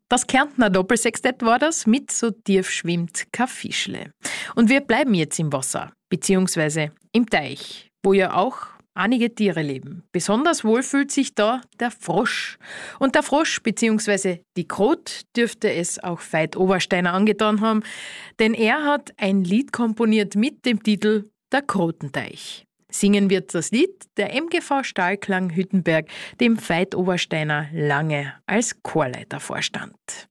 Das Kärntner Doppelsextett war das mit So tief schwimmt kein Fischle. Und wir bleiben jetzt im Wasser, beziehungsweise im Teich, wo ja auch einige Tiere leben. Besonders wohl fühlt sich da der Frosch. Und der Frosch bzw. die Krot dürfte es auch Veit Obersteiner angetan haben, denn er hat ein Lied komponiert mit dem Titel Der Krotenteich. Singen wird das Lied der MGV Stahlklang Hüttenberg, dem Veit Obersteiner lange als Chorleiter vorstand.